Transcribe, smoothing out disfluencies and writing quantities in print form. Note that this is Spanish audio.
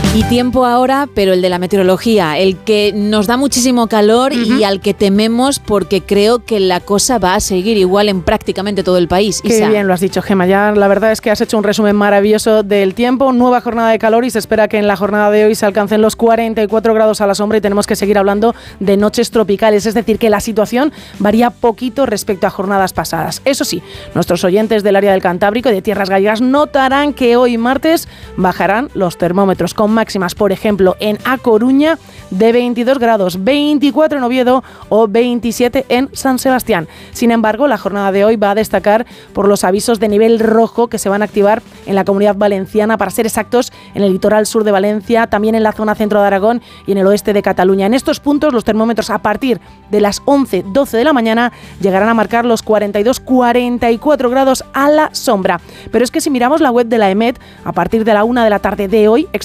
Y tiempo ahora, pero el de la meteorología, el que nos da muchísimo calor y al que tememos porque creo que la cosa va a seguir igual en prácticamente todo el país. Qué Isa. bien lo has dicho, Gemma. Ya la verdad es que has hecho un resumen maravilloso del tiempo. Nueva jornada de calor y se espera que en la jornada de hoy se alcancen los 44 grados a la sombra y tenemos que seguir hablando de noches tropicales. Es decir, que la situación varía poquito respecto a jornadas pasadas. Eso sí, nuestros oyentes del área del Cantábrico y de tierras gallegas notarán que hoy martes bajarán los termómetros con máximas, por ejemplo, en A Coruña de 22 grados, 24 en Oviedo o 27 en San Sebastián. Sin embargo, la jornada de hoy va a destacar por los avisos de nivel rojo que se van a activar en la Comunidad Valenciana, para ser exactos, en el litoral sur de Valencia, también en la zona centro de Aragón y en el oeste de Cataluña. En estos puntos, los termómetros a partir de las 11-12 de la mañana llegarán a marcar los 42-44 grados a la sombra. Pero es que si miramos la web de la EMET, a partir de la 1 de la tarde de hoy,